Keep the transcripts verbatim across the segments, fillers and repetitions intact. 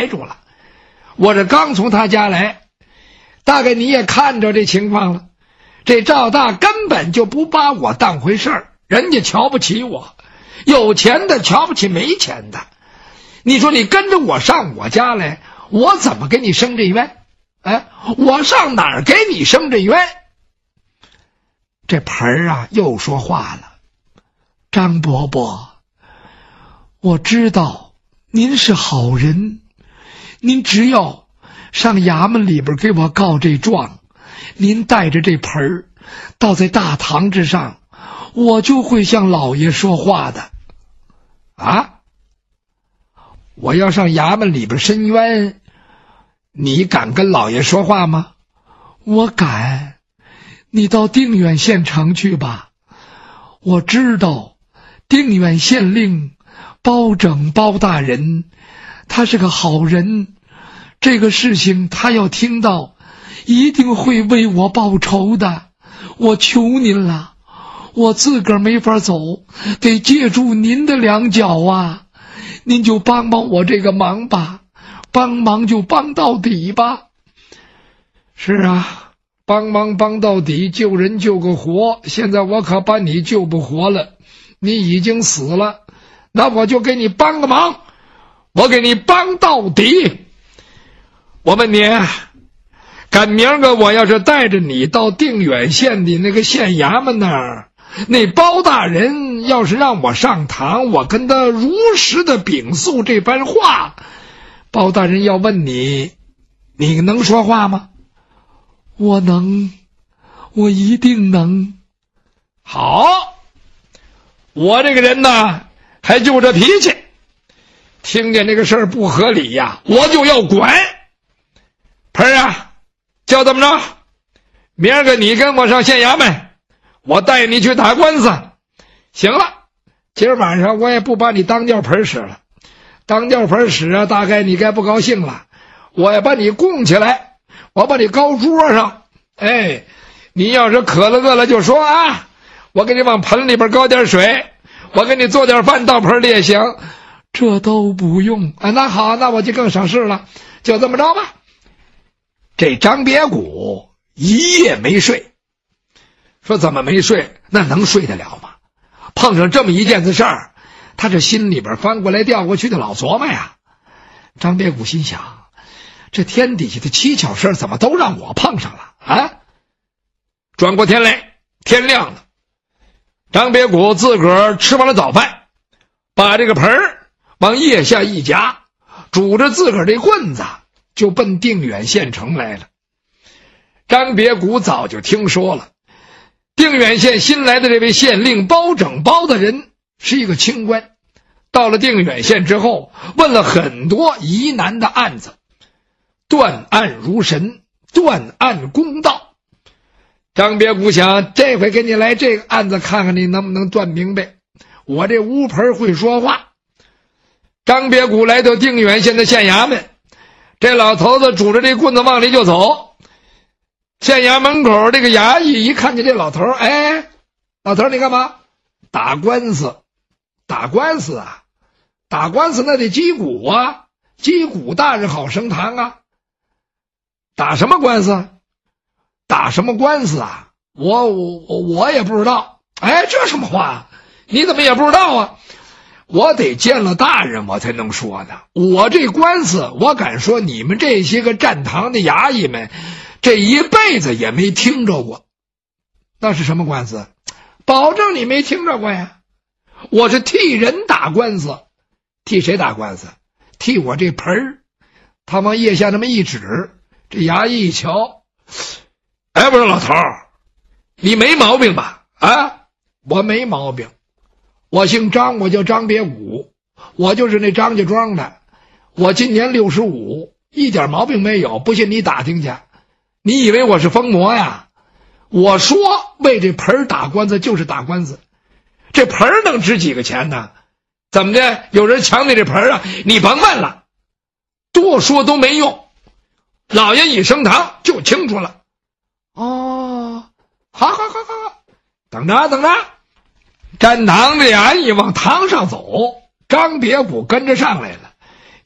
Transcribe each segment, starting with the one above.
逮住了。我这刚从他家来，大概你也看着这情况了，这赵大根本就不把我当回事儿，人家瞧不起我，有钱的瞧不起没钱的。你说你跟着我上我家来，我怎么给你生这冤？哎，我上哪儿给你生这冤？这盆儿啊又说话了，张伯伯，我知道您是好人，您只要上衙门里边给我告这状，您带着这盆儿倒在大堂之上，我就会向老爷说话的。啊？我要上衙门里边申冤，你敢跟老爷说话吗？我敢。你到定远县城去吧，我知道定远县令包拯包大人他是个好人，这个事情他要听到一定会为我报仇的。我求您了，我自个儿没法走，得借助您的两脚啊，您就帮帮我这个忙吧，帮忙就帮到底吧。是啊，帮忙帮到底，救人救个活，现在我可把你救不活了，你已经死了，那我就给你帮个忙，我给你帮到底。我问你，赶明儿个我要是带着你到定远县的那个县衙门那儿，那包大人要是让我上堂，我跟他如实的禀诉这番话，包大人要问你，你能说话吗？我能，我一定能。好，我这个人呢还就这脾气，听见这个事儿不合理呀，我就要管。盆儿啊，就这么着，明儿个你跟我上县衙门，我带你去打官司。行了，今儿晚上我也不把你当吊盆使了，当吊盆使啊，大概你该不高兴了。我也把你供起来，我把你高桌上，哎，你要是渴了饿了就说啊，我给你往盆里边高点水，我给你做点饭到盆里也行。这都不用啊，那好，那我就更省事了，就这么着吧。这张别谷一夜没睡，说怎么没睡？那能睡得了吗？碰上这么一件子事儿，他这心里边翻过来调过去的老琢磨呀。张别谷心想，这天底下的蹊跷事怎么都让我碰上了啊？转过天来，天亮了，张别谷自个儿吃完了早饭，把这个盆儿往腋下一夹，拄着自个儿这棍子就奔定远县城来了。张别谷早就听说了，定远县新来的这位县令包拯包大人是一个清官，到了定远县之后，问了很多疑难的案子，断案如神，断案公道。张别谷想，这回给你来这个案子，看看你能不能断明白。我这乌盆会说话。张别谷来到定远县的县衙门，这老头子拄着这棍子往里就走。县衙门口这个衙役一看见这老头，哎，老头你干嘛？打官司。打官司啊，打官司那得击鼓啊，击鼓大人好升堂啊。打什么官司？打什么官司啊？我我我也不知道。哎，这什么话？你怎么也不知道啊？我得见了大人我才能说呢。我这官司，我敢说你们这些个站堂的衙役们这一辈子也没听着过。那是什么官司？保证你没听着过呀。我是替人打官司。替谁打官司？替我这盆儿。他往腋下那么一指，这衙役一瞧，哎，不是老头儿，你没毛病吧？啊，我没毛病。我姓张，我叫张别谷，我就是那张家庄的。我今年六十五，一点毛病没有，不信你打听去。你以为我是疯魔呀？我说为这盆打官司就是打官司，这盆能值几个钱呢？怎么的？有人抢你这盆啊？你甭问了，多说都没用。老爷一升堂就清楚了。哦，好好好好好，等着等着。站堂的衙役往堂上走，张别谷跟着上来了。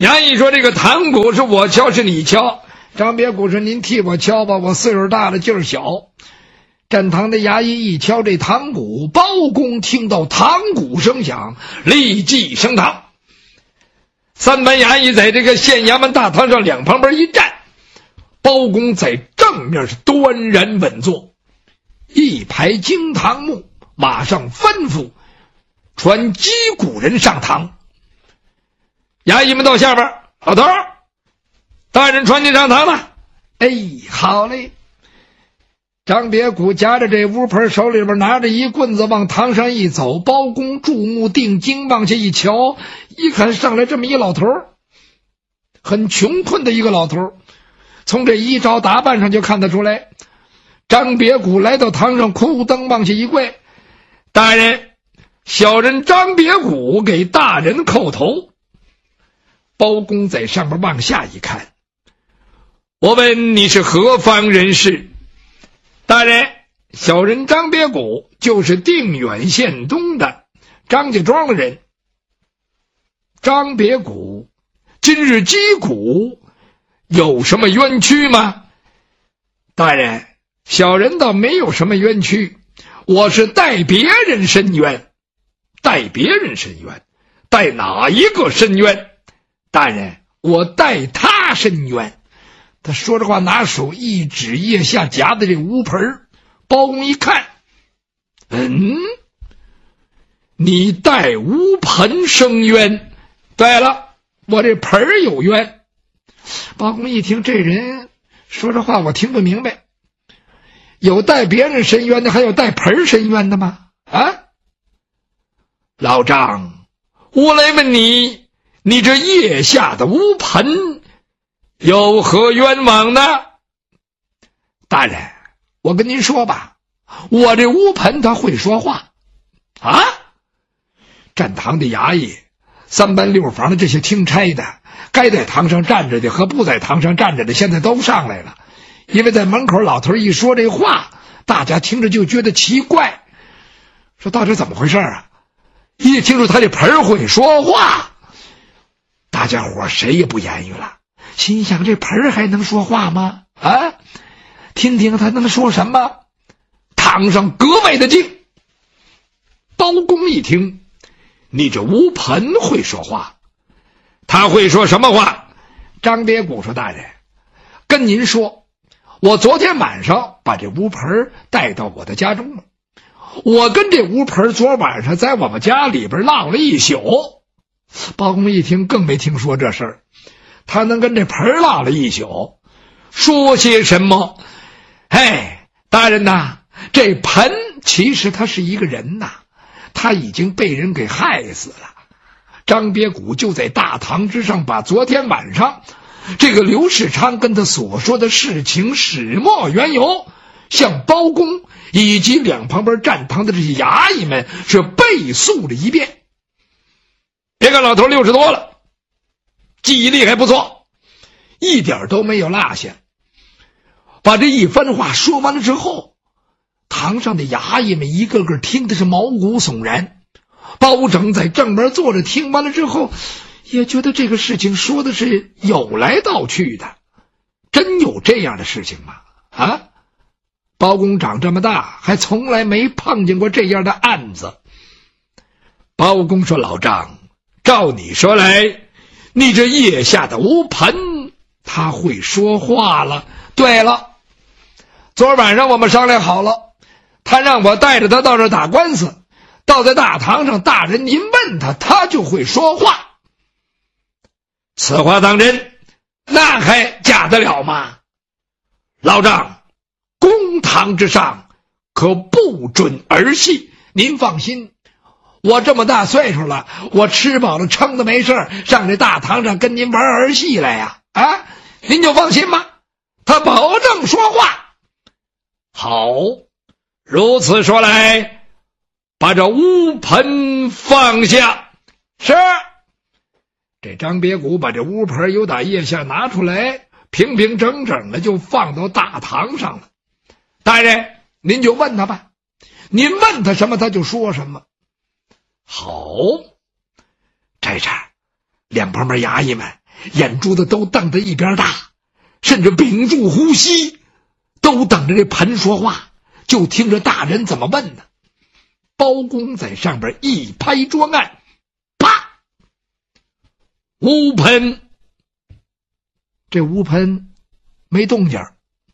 衙役说：“这个堂鼓是我敲，是你敲。”张别谷说：“您替我敲吧，我岁数大了，劲儿小。”站堂的衙役一敲这堂鼓，包公听到堂鼓声响，立即升堂。三班衙役在这个县衙门大堂上两旁边一站，包公在正面是端然稳坐，一排惊堂木，马上吩咐传击鼓人上堂。衙役们到下边，老头儿，大人传你上堂了。哎，好嘞。张别谷夹着这乌盆，手里边拿着一棍子，往堂上一走。包公注目定睛，往下一瞧，一看上来这么一老头，很穷困的一个老头，从这衣着打扮上就看得出来。张别谷来到堂上，哭蹬往下一跪：“大人，小人张别谷给大人叩头。”包公在上边往下一看：“我问你是何方人士？”“大人，小人张别谷就是定远县东的张家庄的人。”“张别谷，今日击鼓有什么冤屈吗？”“大人，小人倒没有什么冤屈，我是代别人申冤。”“代别人申冤？代哪一个申冤？”“大人，我代他申冤。”他说着话，拿手一指腋下夹的这乌盆。包公一看，嗯，你代乌盆申冤？对了，我这盆有冤。包公一听，这人说这话我听不明白，有代别人申冤的，还有代盆申冤的吗？啊，老张，我来问你，你这腋下的乌盆有何冤枉呢？”“大人，我跟您说吧，我这乌盆他会说话。”“啊！”站堂的衙役、三班六房的这些听差的，该在堂上站着的和不在堂上站着的，现在都上来了。因为在门口老头一说这话，大家听着就觉得奇怪，说到底怎么回事啊？一听说他这盆会说话，大家伙谁也不言语了，心想这盆还能说话吗？啊，听听他能说什么。堂上格外的静。包公一听，你这乌盆会说话，他会说什么话？张别谷说：“大人，跟您说，我昨天晚上把这乌盆带到我的家中了。我跟这乌盆昨晚上在我们家里边浪了一宿。”包公一听更没听说这事儿，他能跟这盆浪了一宿，说些什么？哎，大人呐，这盆其实他是一个人呐，他已经被人给害死了。张别谷就在大堂之上把昨天晚上这个刘世昌跟他所说的事情始末缘由向包公以及两旁边站堂的这些衙役们是背述了一遍。别看老头六十多了，记忆力还不错，一点都没有落下。把这一番话说完了之后，堂上的衙役们一个个听的是毛骨悚然。包拯在正边坐着，听完了之后也觉得这个事情说的是有来道去的，真有这样的事情吗？啊，包公长这么大还从来没碰见过这样的案子。包公说：“老张，照你说来，你这腋下的乌盆他会说话了。对了，昨晚上我们商量好了，他让我带着他到这打官司，到在大堂上，大人您问他，他就会说话。此话当真，那还假得了吗？老张，公堂之上可不准儿戏。您放心，我这么大岁数了，我吃饱了撑的没事上这大堂上跟您玩儿戏来呀！啊，您就放心吧，他保证说话。好，如此说来，把这乌盆放下。”“是。”这张别谷把这乌盆由打腋下拿出来，平平整整的就放到大堂上了。“大人，您就问他吧，您问他什么他就说什么。”“好。”这茬两旁边衙役们眼珠子都瞪得一边大，甚至屏住呼吸，都等着这盆说话，就听着大人怎么问呢。包公在上边一拍桌案，啪！乌盆。这乌盆没动静。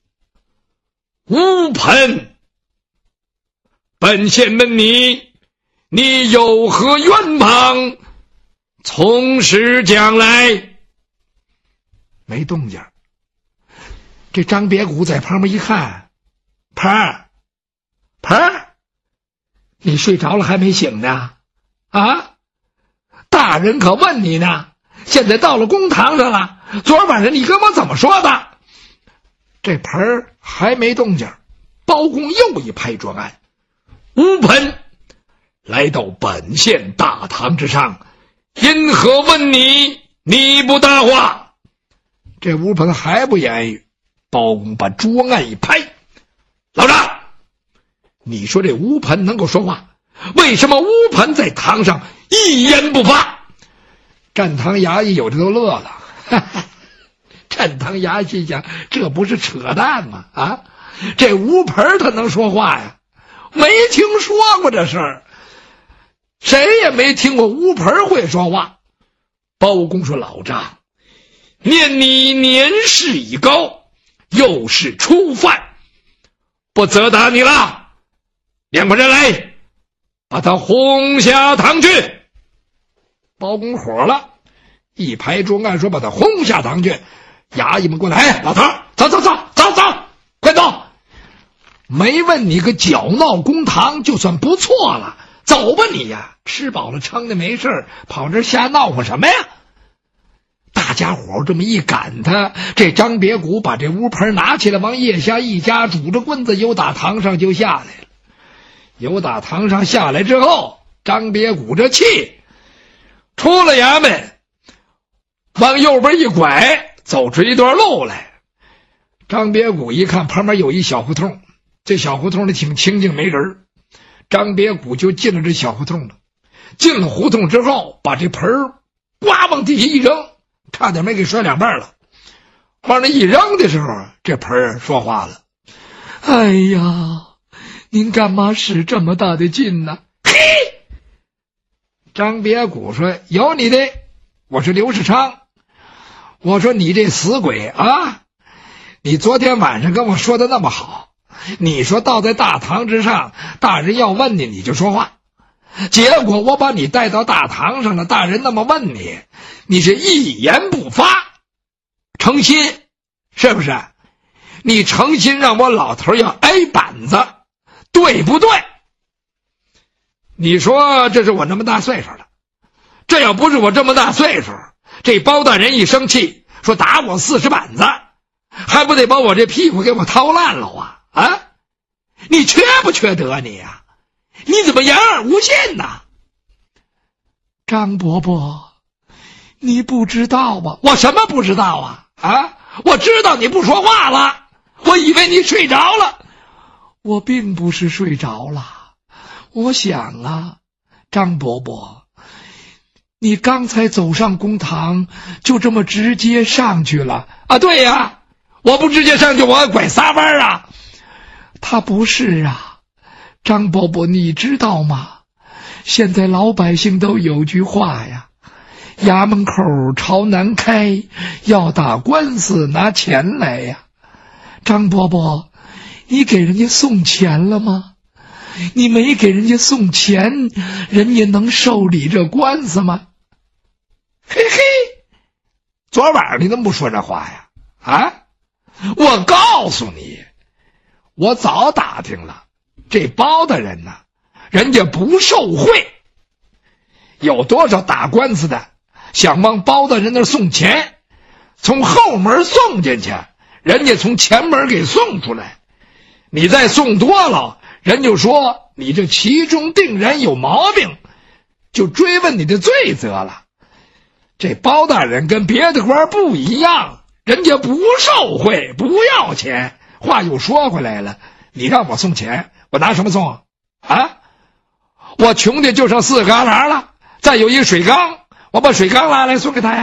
乌盆，本县问你，你有何冤枉？从实讲来。没动静。这张别谷在旁边一看，盆儿，盆儿，你睡着了还没醒呢？啊，大人可问你呢，现在到了公堂上了，昨晚上你跟我怎么说的？这盆儿还没动静，包公又一拍桌案，乌盆来到本县大堂之上，因何问你，你不答话？这乌盆还不言语，包公把桌案一拍，老张，你说这乌盆能够说话，为什么乌盆在堂上一言不发？站堂衙役有的都乐了，哈哈，站堂衙役心想，这不是扯淡吗？啊，这乌盆他能说话呀？没听说过这事儿，谁也没听过乌盆会说话。包公说，老张，念你年事已高，又是初犯，不责打你了，两个人来，把他轰下堂去。包公火了，一拍桌案说，把他轰下堂去。衙役们过来，哎，老头，走走走走走，快走！没问你个搅闹公堂就算不错了，走吧你呀，吃饱了撑的没事，跑这瞎闹活什么呀？大家伙这么一赶他，这张别谷把这乌盆拿起来，往腋下一夹，拄着棍子由打堂上就下来了。由打堂上下来之后，张别谷这气出了衙门，往右边一拐，走出一段路来。张别谷一看旁边有一小胡同，这小胡同里挺清静没人，张别谷就进了这小胡同了。进了胡同之后，把这盆儿呱往地下一扔，差点没给摔两半了。往那一扔的时候，这盆儿说话了：哎呀，您干嘛使这么大的劲呢？嘿！张别谷说：有你的，我是刘世昌。我说你这死鬼啊，你昨天晚上跟我说的那么好，你说倒在大堂之上，大人要问你你就说话，结果我把你带到大堂上了，大人那么问你，你是一言不发，诚心是不是？你诚心让我老头要挨板子，对不对？你说这是我这么大岁数了，这要不是我这么大岁数，这包大人一生气说打我四十板子，还不得把我这屁股给我掏烂了啊？啊，你缺不缺德你呀、啊？你怎么言而无信呢？张伯伯，你不知道吧？我什么不知道啊？啊，我知道你不说话了，我以为你睡着了。我并不是睡着了，我想啊，张伯伯，你刚才走上公堂，就这么直接上去了啊？对呀，我不直接上去，我还拐仨弯啊。他不是啊，张伯伯，你知道吗？现在老百姓都有句话呀，衙门口朝南开，要打官司拿钱来呀。张伯伯，你给人家送钱了吗？你没给人家送钱，人家能受理这官司吗？嘿嘿，昨晚上你怎么不说这话呀？啊，我告诉你，我早打听了，这包大人呢，人家不受贿，有多少打官司的想往包大人那送钱，从后门送进去，人家从前门给送出来，你再送多了，人就说你这其中定然有毛病，就追问你的罪责了。这包大人跟别的官不一样，人家不受贿，不要钱。话又说回来了，你让我送钱，我拿什么送啊？我穷的就剩四个旮旯了，再有一水缸，我把水缸拉来送给他呀，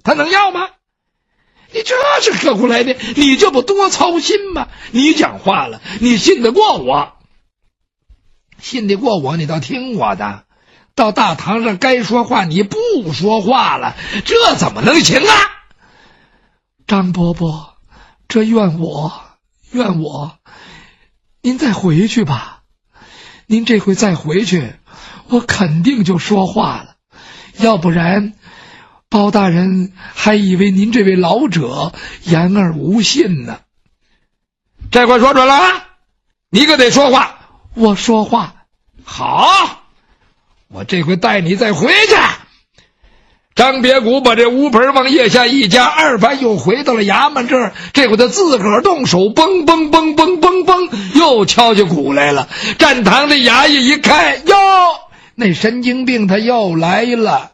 他能要吗？你这是何苦来的？你这不多操心吗？你讲话了，你信得过我？信得过我，你倒听我的。到大堂上该说话你不说话了，这怎么能行啊？张伯伯，这怨我怨我，您再回去吧。您这回再回去，我肯定就说话了，要不然包大人还以为您这位老者言而无信呢。这回说准了啊，你可得说话。我说话。好，我这回带你再回去。张别谷把这乌盆往腋下一夹，二番又回到了衙门这儿。这回他自个儿动手，嘣嘣嘣嘣嘣嘣，又敲起鼓来了。站堂的衙役一看，哟，那神经病他又来了。